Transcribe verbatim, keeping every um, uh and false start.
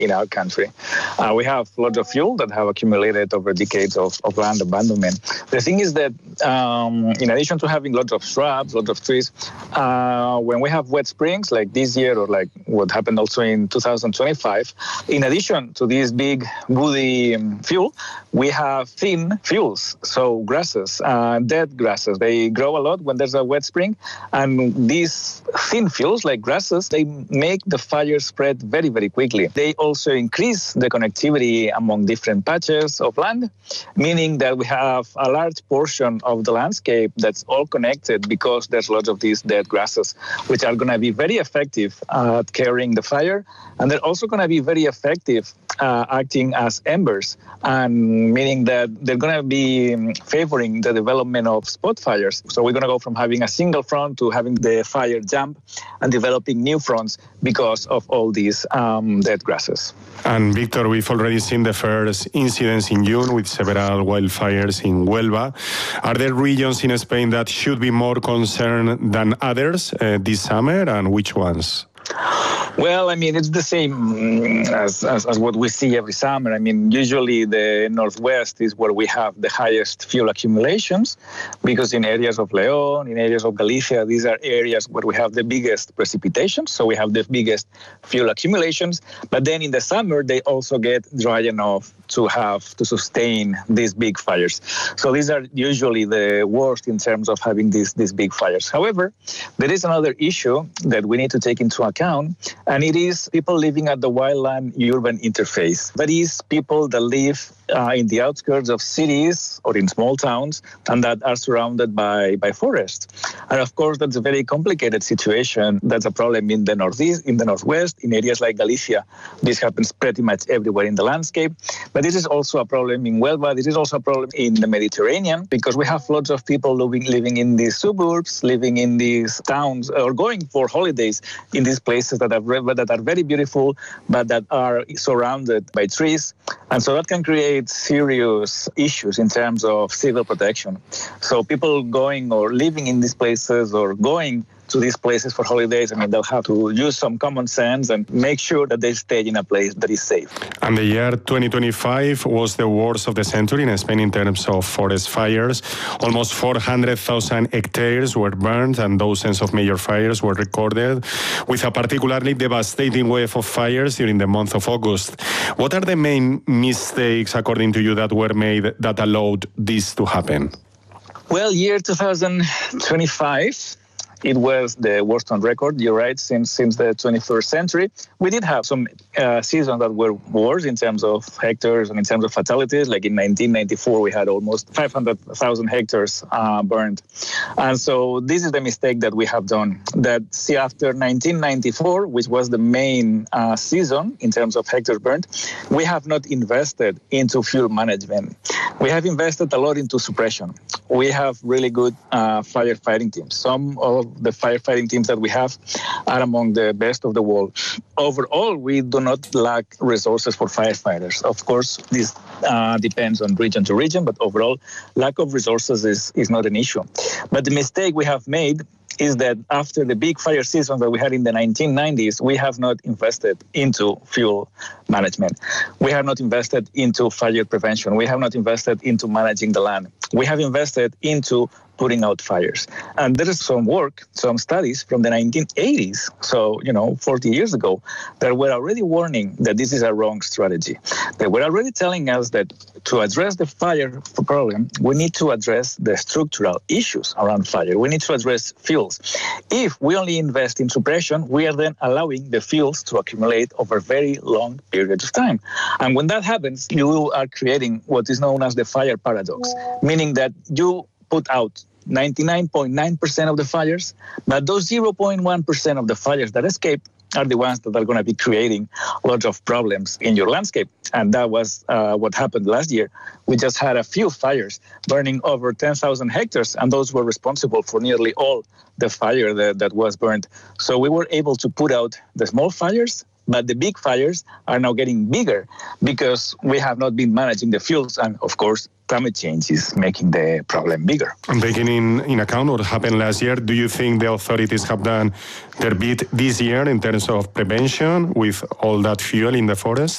in our country. Uh, we have lots of fuel that have accumulated over decades of, of land abandonment. The thing is that um, in addition to having lots of shrubs, lots of trees, uh, when we have wet springs like this year or like what happened also in two thousand twenty-five, in addition to this big woody um, fuel, we have thin fuels, so grasses, uh, dead grasses. They grow a lot when there's a wet spring, and these thin fuels like grasses, they make the fire spread very, very quickly. They also increase the connectivity among different patches of land, meaning that we have a large portion of the landscape that's all connected because there's lots of these dead grasses, which are going to be very effective at carrying the fire, and they're also going to be very effective uh, acting as embers, and meaning that they're going to be favoring the development of spot fires. So we're going to go from having a single front to having the fire jump and developing new fronts because of all these um, dead grasses. And Victor, we've already seen the first incidents in June with several wildfires in Huelva. Are there regions in Spain that should be more concerned than others uh, this summer, and which ones? Well, I mean, it's the same as, as, as what we see every summer. I mean, usually the northwest is where we have the highest fuel accumulations, because in areas of León, in areas of Galicia, these are areas where we have the biggest precipitation, so we have the biggest fuel accumulations. But then in the summer, they also get dry enough to have to sustain these big fires. So these are usually the worst in terms of having these, these big fires. However, there is another issue that we need to take into account, and it is people living at the wildland-urban interface. That is, people that live uh, in the outskirts of cities or in small towns and that are surrounded by, by forests. And of course, that's a very complicated situation. That's a problem in the northeast, in the northwest, in areas like Galicia. This happens pretty much everywhere in the landscape. But this is also a problem in Huelva. This is also a problem in the Mediterranean, because we have lots of people living, living in these suburbs, living in these towns, or going for holidays in these places that are, that are very beautiful, but that are surrounded by trees. And so that can create serious issues in terms of civil protection. So people going or living in these places or going to these places for holidays, I mean, they'll have to use some common sense and make sure that they stay in a place that is safe. And the year twenty twenty-five was the worst of the century in Spain in terms of forest fires. Almost four hundred thousand hectares were burned and dozens of major fires were recorded, with a particularly devastating wave of fires during the month of August. What are the main mistakes, according to you, that were made that allowed this to happen? Well, year two thousand twenty-five, it was the worst on record, you're right, since since the twenty-first century. We did have some uh, seasons that were worse in terms of hectares and in terms of fatalities. Like in nineteen ninety-four, we had almost five hundred thousand hectares uh, burned. And so this is the mistake that we have done. That, see, after nineteen ninety-four, which was the main uh, season in terms of hectares burned, we have not invested into fuel management. We have invested a lot into suppression. We have really good uh, firefighting teams. Some of the firefighting teams that we have are among the best of the world. Overall, we do not lack resources for firefighters. Of course, this uh, depends on region to region, but overall, lack of resources is, is not an issue. But the mistake we have made is that after the big fire season that we had in the nineteen nineties, we have not invested into fuel management. We have not invested into fire prevention. We have not invested into managing the land. We have invested into putting out fires. And there is some work, some studies from the nineteen eighties, so, you know, forty years ago, that were already warning that this is a wrong strategy. They were already telling us that to address the fire problem, we need to address the structural issues around fire. We need to address fuels. If we only invest in suppression, we are then allowing the fuels to accumulate over very long periods of time. And when that happens, you are creating what is known as the fire paradox, meaning that you put out ninety-nine point nine percent of the fires, but those zero point one percent of the fires that escape are the ones that are going to be creating lots of problems in your landscape. And that was uh, what happened last year. We just had a few fires burning over ten thousand hectares, and those were responsible for nearly all the fire that, that was burned. So we were able to put out the small fires, but the big fires are now getting bigger because we have not been managing the fuels, and of course, climate change is making the problem bigger. And taking in, in account what happened last year, do you think the authorities have done their bit this year in terms of prevention with all that fuel in the forest?